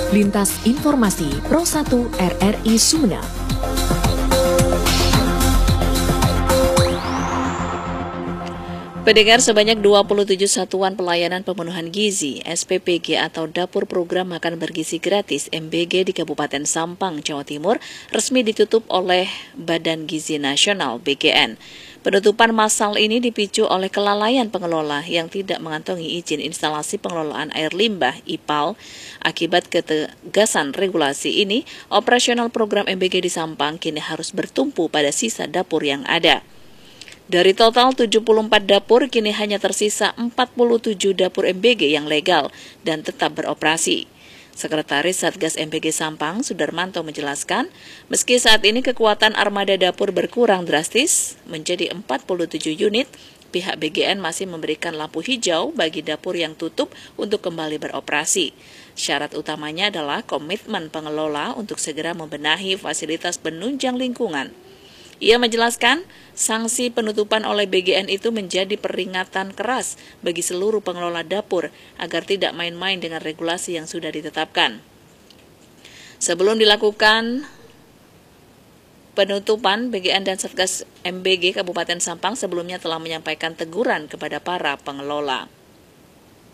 Lintas Informasi Pro 1 RRI Sumeneb. Pendengar, sebanyak 27 satuan pelayanan pemenuhan gizi (SPPG) atau dapur program makan bergizi gratis (MBG) di Kabupaten Sampang, Jawa Timur resmi ditutup oleh Badan Gizi Nasional (BGN). Penutupan massal ini dipicu oleh kelalaian pengelola yang tidak mengantongi izin instalasi pengelolaan air limbah (IPAL). Akibat ketegasan regulasi ini, operasional program MBG di Sampang kini harus bertumpu pada sisa dapur yang ada. Dari total 74 dapur, kini hanya tersisa 47 dapur MBG yang legal dan tetap beroperasi. Sekretaris Satgas MBG Sampang, Sudarmanto, menjelaskan, meski saat ini kekuatan armada dapur berkurang drastis menjadi 47 unit, pihak BGN masih memberikan lampu hijau bagi dapur yang tutup untuk kembali beroperasi. Syarat utamanya adalah komitmen pengelola untuk segera membenahi fasilitas penunjang lingkungan. Ia menjelaskan, sanksi penutupan oleh BGN itu menjadi peringatan keras bagi seluruh pengelola dapur agar tidak main-main dengan regulasi yang sudah ditetapkan. Sebelum dilakukan penutupan, BGN dan Satgas MBG Kabupaten Sampang sebelumnya telah menyampaikan teguran kepada para pengelola.